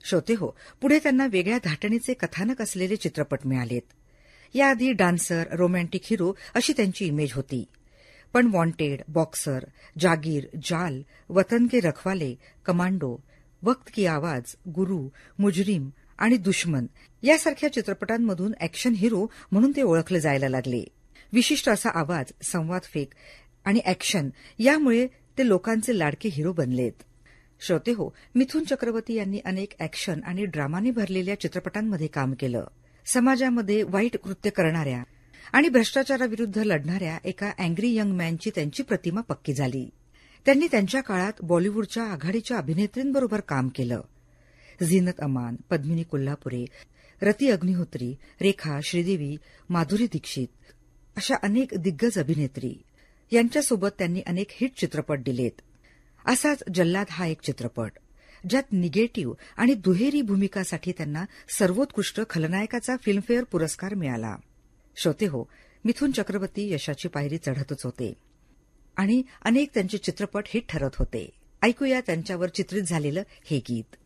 श्रोते हो, पुढे त्यांना वेगळ्या धाटणीचे कथानक असलेले चित्रपट मिळालेत. याआधी डान्सर, रोमॅन्टिक हिरो अशी त्यांची इमेज होती. पण वॉन्टेड, बॉक्सर, जागीर, जाल, वतन के रखवाले, कमांडो, वक्त की आवाज, गुरु, मुजरिम आणि दुश्मन यासारख्या चित्रपटांमधून ॲक्शन हिरो म्हणून ते ओळखले जायला लागले. विशिष्ट असा आवाज, संवाद फेक आणि ॲक्शन यामुळे ते लोकांचे लाडके हिरो बनलेत. श्रोते हो, मिथुन चक्रवर्ती यांनी अनेक ॲक्शन आणि ड्रामाने भरलेल्या चित्रपटांमध्ये काम केलं. समाजामध्ये वाईट कृत्य करणाऱ्या आणि भ्रष्टाचाराविरुद्ध लढणाऱ्या एका अँग्री यंग मॅनची त्यांची प्रतिमा पक्की झाली. त्यांनी त्यांच्या काळात बॉलिवूडच्या आघाडीच्या अभिनेत्रींबरोबर काम केलं. झीनत अमान, पद्मिनी कोल्हापुरे, रती अग्निहोत्री, रेखा, श्रीदेवी, माधुरी दीक्षित अशा अनेक दिग्गज अभिनेत्री यांच्यासोबत त्यांनी अनेक हिट चित्रपट दिलेत. असाच जल्लाद हा एक चित्रपट, ज्यात निगेटिव्ह आणि दुहेरी भूमिकासाठी त्यांना सर्वोत्कृष्ट खलनायकाचा फिल्मफेअर पुरस्कार मिळाला. श्रोते हो, मिथुन चक्रवर्ती यशाची पायरी चढतच होते आणि अनेक त्यांचे चित्रपट हिट ठरत होते. ऐकूया त्यांच्यावर चित्रित झालेलं हे गीत.